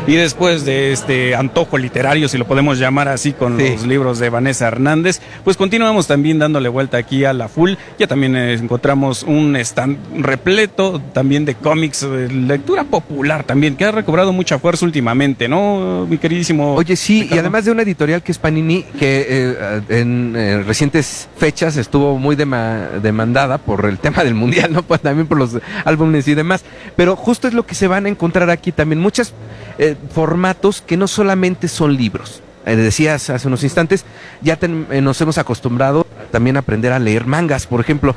Y después de este antojo literario, si lo podemos llamar así, con los libros de Vanessa Hernández, pues continuamos también dándole vuelta aquí a la FUL. Ya también encontramos un stand repleto también de cómics, de lectura popular también, que ha recobrado mucha fuerza últimamente, ¿no, mi queridísimo? Oye, sí, Ricardo. Y además de una editorial que es Panini, que en recientes fechas estuvo muy demandada por el tema del mundial, ¿no? Pues también por los álbumes y demás. Pero justo es lo que se van a encontrar aquí también, muchos formatos que no solamente son libros. Decías hace unos instantes, ya nos hemos acostumbrado también a aprender a leer mangas, por ejemplo.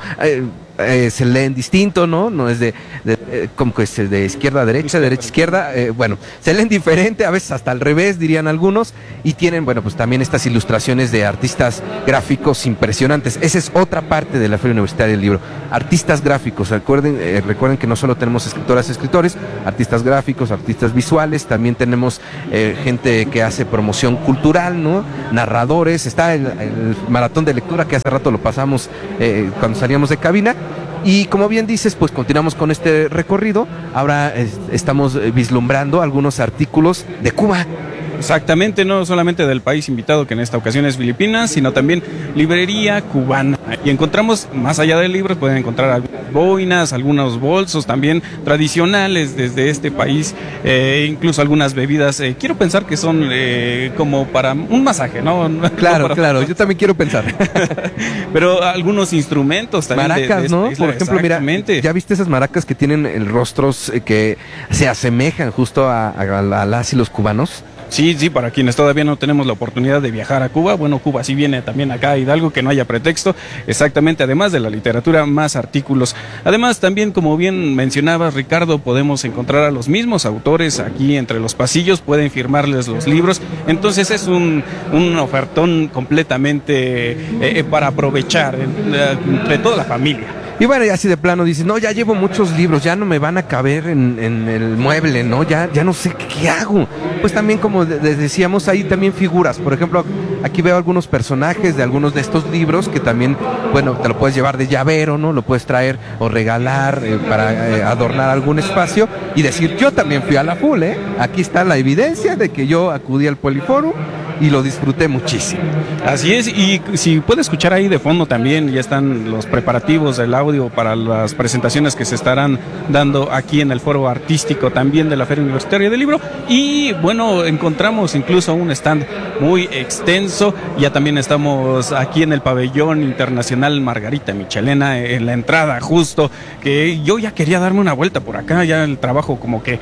Se leen distinto, ¿no? No es como que es de izquierda a derecha, derecha a izquierda. Bueno, se leen diferente, a veces hasta al revés, dirían algunos. Y tienen, bueno, pues también estas ilustraciones de artistas gráficos impresionantes. Esa es otra parte de la Feria Universitaria del Libro. Artistas gráficos, recuerden que no solo tenemos escritoras y escritores, artistas gráficos, artistas visuales, también tenemos gente que hace promoción cultural, ¿no? Narradores, está el maratón de lectura que hace rato lo pasamos cuando salíamos de cabina. Y como bien dices, pues continuamos con este recorrido. Ahora estamos vislumbrando algunos artículos de Cuba. Exactamente, no solamente del país invitado, que en esta ocasión es Filipinas, sino también librería cubana. Y encontramos, más allá de libros, pueden encontrar boinas, algunos bolsos también tradicionales desde este país, incluso algunas bebidas. Quiero pensar que son como para un masaje, ¿no? Claro, claro, yo también quiero pensar. Pero algunos instrumentos también. Maracas, ¿no? Por ejemplo, mira, ¿ya viste esas maracas que tienen rostros que se asemejan justo a las y los cubanos? Sí, para quienes todavía no tenemos la oportunidad de viajar a Cuba, bueno, Cuba sí viene también acá a Hidalgo, que no haya pretexto, exactamente, además de la literatura, más artículos. Además, también, como bien mencionabas, Ricardo, podemos encontrar a los mismos autores aquí entre los pasillos, pueden firmarles los libros, entonces es un ofertón completamente para aprovechar entre toda la familia. Y bueno, ya así de plano dices, no, ya llevo muchos libros, ya no me van a caber en el mueble, ¿no? Ya no sé qué hago. Pues también, como decíamos, hay también figuras. Por ejemplo, aquí veo algunos personajes de algunos de estos libros que también, bueno, te lo puedes llevar de llavero, ¿no? Lo puedes traer o regalar para adornar algún espacio y decir, yo también fui a la FUL, ¿eh? Aquí está la evidencia de que yo acudí al Poliforum y lo disfruté muchísimo. Así es, y si puede escuchar ahí de fondo también, ya están los preparativos del audio para las presentaciones que se estarán dando aquí en el foro artístico también de la Feria Universitaria del Libro. Y bueno, encontramos incluso un stand muy extenso. Ya también estamos aquí en el pabellón internacional Margarita Michelena, en la entrada justo, que yo ya quería darme una vuelta por acá, ya el trabajo como que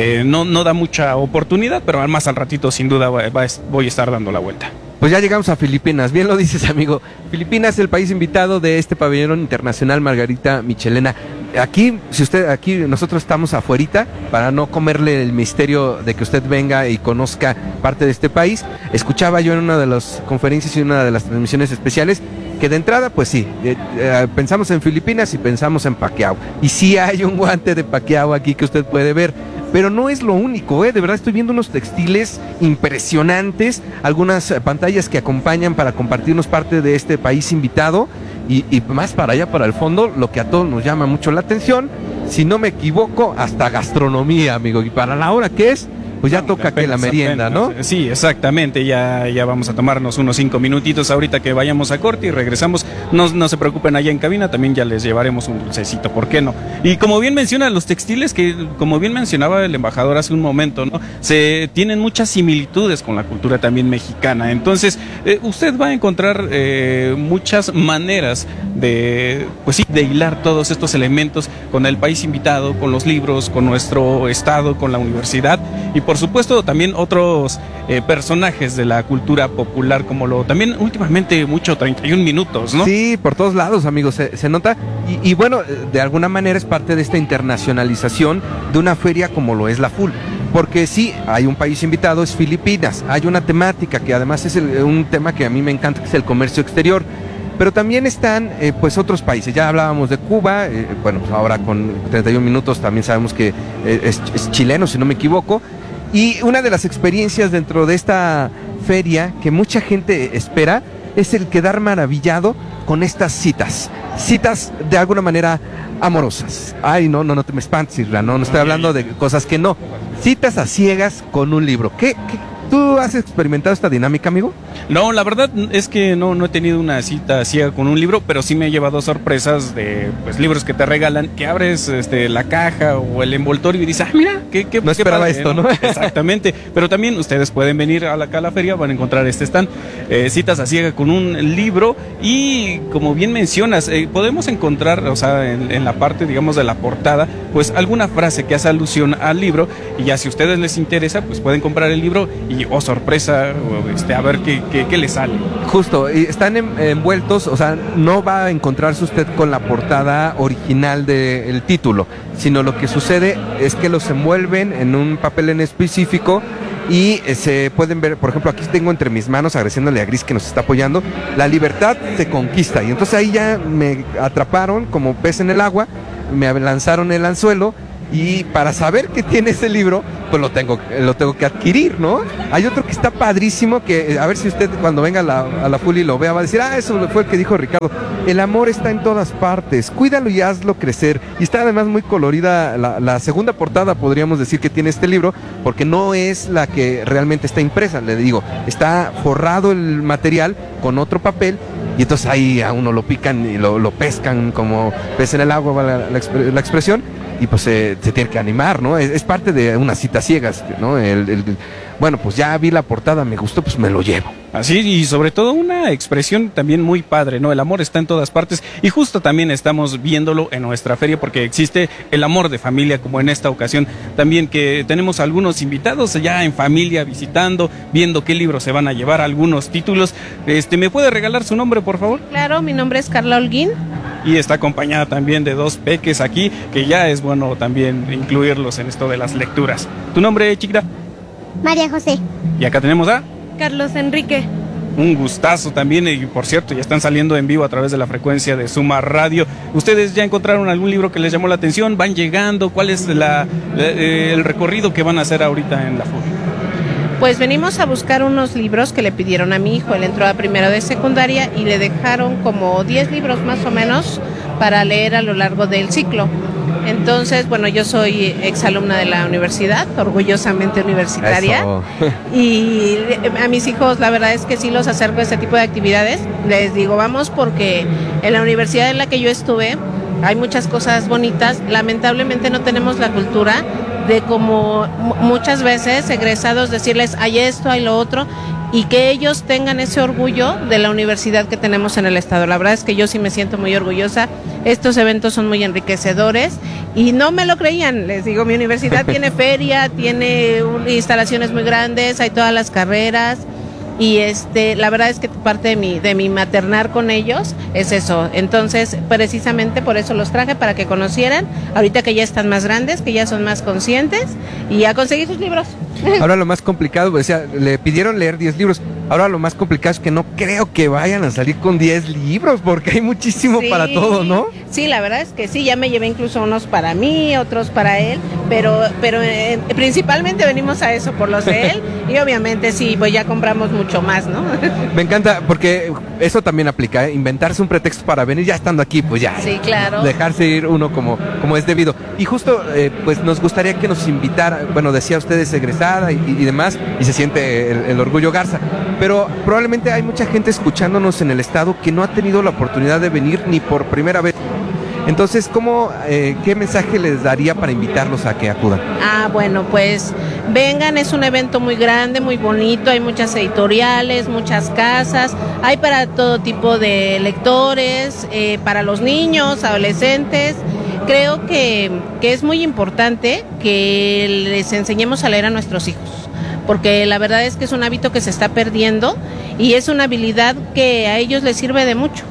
no da mucha oportunidad, pero más al ratito sin duda voy a estar dando la vuelta. Pues ya llegamos a Filipinas, bien lo dices, amigo. Filipinas es el país invitado de este pabellón internacional Margarita Michelena. Aquí nosotros estamos afuerita para no comerle el misterio de que usted venga y conozca parte de este país. Escuchaba yo en una de las conferencias y una de las transmisiones especiales que de entrada, pues sí, pensamos en Filipinas y pensamos en Pacquiao. Y sí hay un guante de Pacquiao aquí que usted puede ver. Pero no es lo único, de verdad estoy viendo unos textiles impresionantes, algunas pantallas que acompañan para compartirnos parte de este país invitado y más para allá, para el fondo, lo que a todos nos llama mucho la atención, si no me equivoco, hasta gastronomía, amigo, y para la hora que es, pues ya toca que la merienda, ¿no? Sí, exactamente, ya vamos a tomarnos unos 5 minutitos ahorita que vayamos a corte y regresamos. No se preocupen, allá en cabina también ya les llevaremos un dulcecito, ¿por qué no? Y como bien menciona, los textiles, que como bien mencionaba el embajador hace un momento, ¿no? Tienen muchas similitudes con la cultura también mexicana, entonces usted va a encontrar muchas maneras de hilar todos estos elementos con el país invitado, con los libros, con nuestro estado, con la universidad y por supuesto también otros personajes de la cultura popular, como también últimamente mucho 31 minutos, ¿no? Sí, por todos lados, amigos, se nota y bueno, de alguna manera es parte de esta internacionalización de una feria como lo es la FUL. Porque sí, hay un país invitado, es Filipinas, hay una temática que además es un tema que a mí me encanta, que es el comercio exterior. Pero también están pues otros países, ya hablábamos de Cuba, bueno, pues ahora con 31 minutos también sabemos que es chileno, si no me equivoco. Y una de las experiencias dentro de esta feria que mucha gente espera es el quedar maravillado con estas citas de alguna manera amorosas. Ay, no te me espantes, Isra, no estoy hablando de cosas que no. citas a ciegas con un libro. ¿Tú has experimentado esta dinámica, amigo? No, la verdad es que no he tenido una cita ciega con un libro, pero sí me he llevado sorpresas de pues libros que te regalan, que abres la caja o el envoltorio y dices, mira, qué no esperaba padre, esto, ¿no? Exactamente, pero también ustedes pueden venir acá a la feria, van a encontrar stand, citas a ciega con un libro y como bien mencionas, podemos encontrar, o sea, en la parte, digamos, de la portada, pues alguna frase que hace alusión al libro y ya si a ustedes les interesa, pues pueden comprar el libro y, oh sorpresa, a ver qué le sale. Justo, y están envueltos, o sea, no va a encontrarse usted con la portada original del título, sino lo que sucede es que los envuelven en un papel en específico y se pueden ver, por ejemplo, aquí tengo entre mis manos, agradeciéndole a Gris que nos está apoyando, la libertad se conquista, y entonces ahí ya me atraparon como pez en el agua, me lanzaron el anzuelo, y para saber que tiene ese libro, pues lo tengo que adquirir, ¿no? Hay otro que está padrísimo, que a ver si usted cuando venga a la Fuli lo vea, va a decir, eso fue el que dijo Ricardo. El amor está en todas partes, cuídalo y hazlo crecer. Y está además muy colorida la segunda portada, podríamos decir, que tiene este libro, porque no es la que realmente está impresa, le digo, está forrado el material con otro papel, y entonces ahí a uno lo pican y lo pescan como pez en el agua, va la expresión, y pues se tiene que animar, ¿no? Es parte de unas citas ciegas, ¿no? Bueno, pues ya vi la portada, me gustó, pues me lo llevo. Así, y sobre todo una expresión también muy padre, ¿no? El amor está en todas partes y justo también estamos viéndolo en nuestra feria porque existe el amor de familia, como en esta ocasión también, que tenemos algunos invitados ya en familia visitando, viendo qué libros se van a llevar, algunos títulos. ¿Me puede regalar su nombre, por favor? Claro, mi nombre es Carla Holguín. Y está acompañada también de dos peques aquí, que ya es bueno también incluirlos en esto de las lecturas. ¿Tu nombre, chiquita? María José. Y acá tenemos a Carlos Enrique. Un gustazo también, y por cierto, ya están saliendo en vivo a través de la frecuencia de Suma Radio. ¿Ustedes ya encontraron algún libro que les llamó la atención? ¿Van llegando? ¿Cuál es el recorrido que van a hacer ahorita en la FUR? Pues venimos a buscar unos libros que le pidieron a mi hijo. Él entró a primero de secundaria y le dejaron como 10 libros más o menos para leer a lo largo del ciclo. Entonces, bueno, yo soy exalumna de la universidad, orgullosamente universitaria. Eso. Y a mis hijos la verdad es que sí los acerco a este tipo de actividades. Les digo, vamos, porque en la universidad en la que yo estuve hay muchas cosas bonitas. Lamentablemente no tenemos la cultura de como muchas veces egresados decirles hay esto, hay lo otro, y que ellos tengan ese orgullo de la universidad que tenemos en el estado. La verdad es que yo sí me siento muy orgullosa. Estos eventos son muy enriquecedores y no me lo creían. Les digo, mi universidad tiene feria, tiene instalaciones muy grandes, hay todas las carreras. Y la verdad es que parte de mi maternar con ellos es eso. Entonces, precisamente por eso los traje, para que conocieran, ahorita que ya están más grandes, que ya son más conscientes, y a conseguir sus libros. Ahora lo más complicado, o sea, le pidieron leer 10 libros. Ahora lo más complicado es que no creo que vayan a salir con 10 libros, porque hay muchísimo para todo, ¿no? Sí, la verdad es que sí, ya me llevé incluso unos para mí, otros para él, pero principalmente venimos a eso, por los de él, y obviamente sí, pues ya compramos mucho más, ¿no? Me encanta, porque eso también aplica, inventarse un pretexto para venir ya estando aquí, pues ya. Sí, claro. Dejarse ir uno como es debido. Y justo, pues nos gustaría que nos invitara, bueno, decía usted es egresada y demás, y se siente el orgullo Garza, pero probablemente hay mucha gente escuchándonos en el estado que no ha tenido la oportunidad de venir ni por primera vez. Entonces, ¿qué mensaje les daría para invitarlos a que acudan? Bueno, pues vengan, es un evento muy grande, muy bonito, hay muchas editoriales, muchas casas, hay para todo tipo de lectores, para los niños, adolescentes. Creo que es muy importante que les enseñemos a leer a nuestros hijos, porque la verdad es que es un hábito que se está perdiendo y es una habilidad que a ellos les sirve de mucho.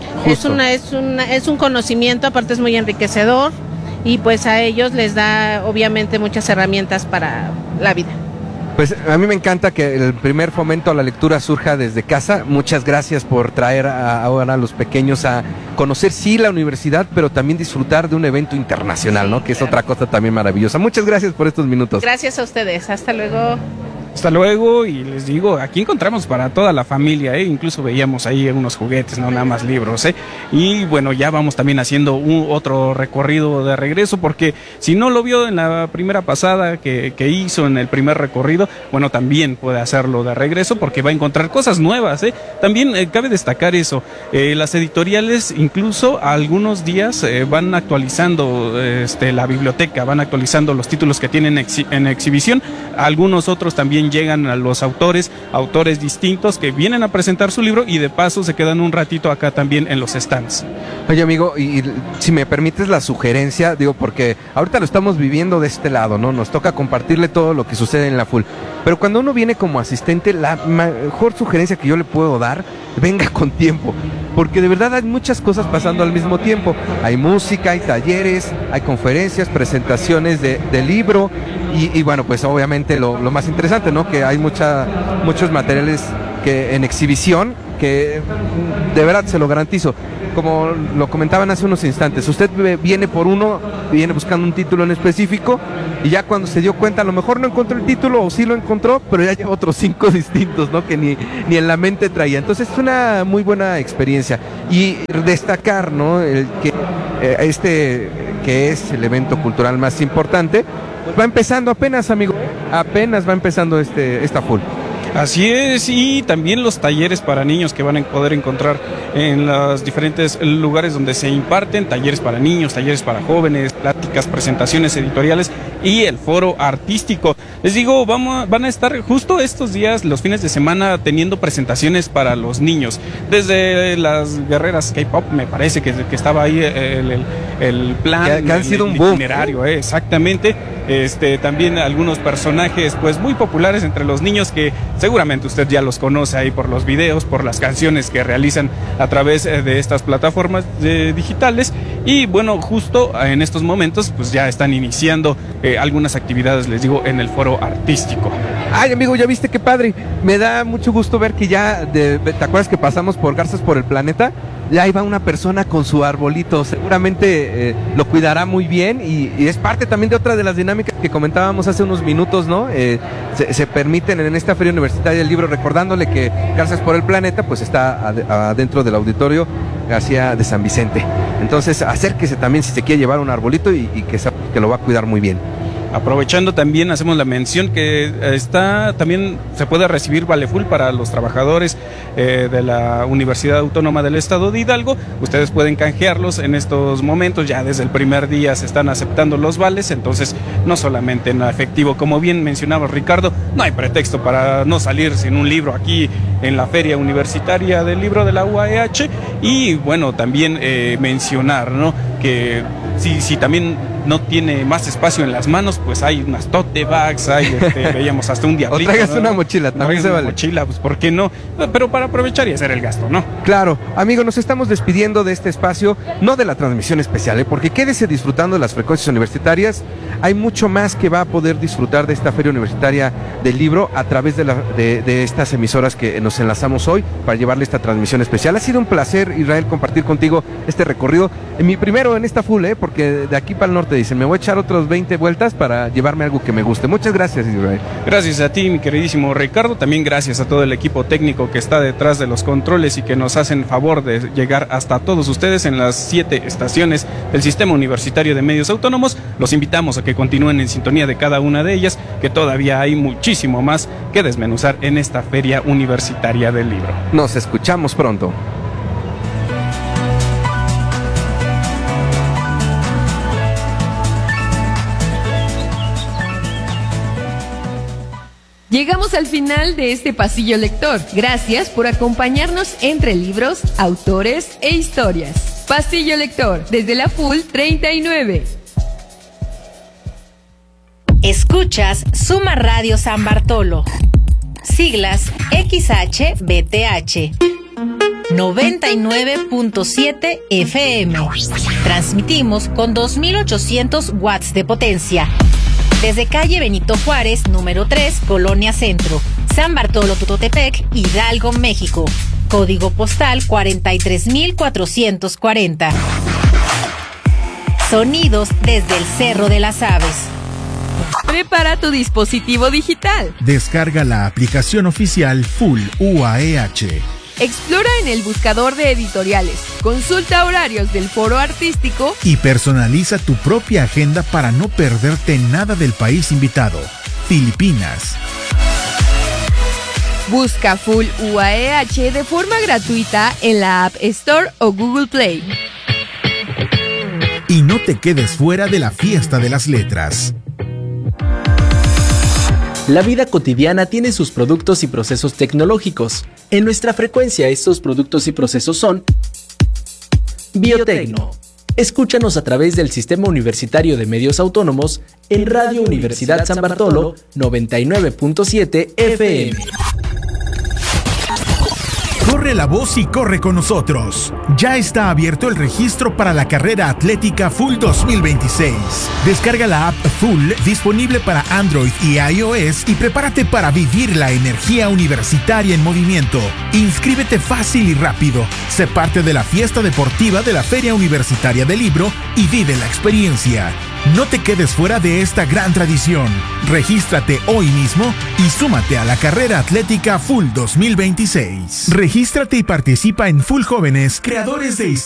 Es un conocimiento, aparte es muy enriquecedor, y pues a ellos les da obviamente muchas herramientas para la vida. Pues a mí me encanta que el primer fomento a la lectura surja desde casa. Muchas gracias por traer ahora a los pequeños a conocer, sí, la universidad, pero también disfrutar de un evento internacional, ¿no? Que es otra cosa también maravillosa. Muchas gracias por estos minutos. Gracias a ustedes, hasta luego. hasta luego, y les digo, aquí encontramos para toda la familia, incluso veíamos ahí unos juguetes, no nada más libros, y bueno, ya vamos también haciendo otro recorrido de regreso, porque si no lo vio en la primera pasada que hizo en el primer recorrido, bueno, también puede hacerlo de regreso, porque va a encontrar cosas nuevas, También cabe destacar eso, las editoriales incluso algunos días van actualizando la biblioteca, van actualizando los títulos que tienen en exhibición. Algunos otros también llegan a los autores distintos que vienen a presentar su libro y de paso se quedan un ratito acá también en los stands. Oye, amigo, y si me permites la sugerencia, digo, porque ahorita lo estamos viviendo de este lado, ¿no? Nos toca compartirle todo lo que sucede en la FUL. Pero cuando uno viene como asistente, la mejor sugerencia que yo le puedo dar, venga con tiempo, porque de verdad hay muchas cosas pasando al mismo tiempo. Hay música, hay talleres, hay conferencias, presentaciones de libro y bueno, pues obviamente lo más interesante, ¿no? Que hay muchos materiales que en exhibición que de verdad se lo garantizo. Como lo comentaban hace unos instantes, usted viene buscando un título en específico y ya cuando se dio cuenta a lo mejor no encontró el título o sí lo encontró, pero ya lleva otros 5 distintos, ¿no? Que ni en la mente traía. Entonces es una muy buena experiencia y destacar, ¿no? Que es el evento cultural más importante, pues va empezando apenas, amigo, apenas va empezando esta FUL. Así es, y también los talleres para niños que van a poder encontrar en los diferentes lugares donde se imparten, talleres para niños, talleres para jóvenes, pláticas, presentaciones editoriales y el foro artístico. Les digo, van a estar justo estos días, los fines de semana, teniendo presentaciones para los niños, desde las guerreras K-pop, me parece que estaba ahí el plan, que han sido un boom, itinerario, exactamente. También algunos personajes pues muy populares entre los niños que seguramente usted ya los conoce ahí por los videos, por las canciones que realizan a través de estas plataformas digitales. Y bueno, justo en estos momentos pues ya están iniciando algunas actividades, les digo, en el foro artístico. Ay, amigo, ¿ya viste qué padre? Me da mucho gusto ver que ya, ¿te acuerdas que pasamos por Garzas por el Planeta? Ya ahí va una persona con su arbolito, seguramente lo cuidará muy bien y es parte también de otra de las dinámicas que comentábamos hace unos minutos, ¿no? Se permiten en esta Feria Universitaria del Libro, recordándole que Garzas por el Planeta pues está adentro del Auditorio García de San Vicente. Entonces acérquese también si se quiere llevar un arbolito y que lo va a cuidar muy bien. Aprovechando también, hacemos la mención que también se puede recibir Vale Full para los trabajadores de la Universidad Autónoma del Estado de Hidalgo. Ustedes pueden canjearlos en estos momentos, ya desde el primer día se están aceptando los vales, entonces no solamente en efectivo, como bien mencionaba Ricardo, no hay pretexto para no salir sin un libro aquí en la Feria Universitaria del Libro de la UAEH. Y bueno, también mencionar, ¿no?, que si también no tiene más espacio en las manos, pues hay unas tote bags, veíamos hasta un diablito. O traigas, ¿no?, una mochila, también se vale. Una mochila, pues ¿por qué no? Pero para aprovechar y hacer el gasto, ¿no? Claro, amigo, nos estamos despidiendo de este espacio, no de la transmisión especial, porque quédese disfrutando de las frecuencias universitarias. Hay mucho más que va a poder disfrutar de esta Feria Universitaria del Libro a través de estas emisoras que nos enlazamos hoy para llevarle esta transmisión especial. Ha sido un placer, Israel, compartir contigo este recorrido. Mi primero en esta FUL, porque de aquí para el norte dicen, me voy a echar otros 20 vueltas para llevarme algo que me guste. Muchas gracias, Israel. Gracias a ti, mi queridísimo Ricardo. También gracias a todo el equipo técnico que está detrás de los controles y que nos hacen favor de llegar hasta todos ustedes en las 7 estaciones del Sistema Universitario de Medios Autónomos. Los invitamos a que continúen en sintonía de cada una de ellas, que todavía hay muchísimo más que desmenuzar en esta Feria Universitaria del Libro. Nos escuchamos pronto. Llegamos al final de este pasillo lector. Gracias por acompañarnos entre libros, autores e historias. Pasillo lector, desde la FUL 39. Escuchas Suma Radio San Bartolo. Siglas XHBTH. 99.7 FM. Transmitimos con 2800 watts de potencia. Desde calle Benito Juárez, número 3, Colonia Centro, San Bartolo Tutotepec, Hidalgo, México. Código postal 43440. Sonidos desde el Cerro de las Aves. Prepara tu dispositivo digital. Descarga la aplicación oficial Full UAEH. Explora en el buscador de editoriales. Consulta horarios del foro artístico. Y personaliza tu propia agenda para no perderte nada del país invitado. Filipinas. Busca Full UAEH de forma gratuita en la App Store o Google Play. Y no te quedes fuera de la fiesta de las letras. La vida cotidiana tiene sus productos y procesos tecnológicos. En nuestra frecuencia estos productos y procesos son Biotecno. Escúchanos a través del Sistema Universitario de Medios Autónomos en Radio Universidad San Bartolo 99.7 FM. Corre la voz y corre con nosotros. Ya está abierto el registro para la carrera atlética Full 2026. Descarga la app Full disponible para Android y iOS y prepárate para vivir la energía universitaria en movimiento. Inscríbete fácil y rápido. Sé parte de la fiesta deportiva de la Feria Universitaria del Libro y vive la experiencia. No te quedes fuera de esta gran tradición. Regístrate hoy mismo y súmate a la carrera atlética Full 2026. Regístrate y participa en Full Jóvenes, creadores de historia.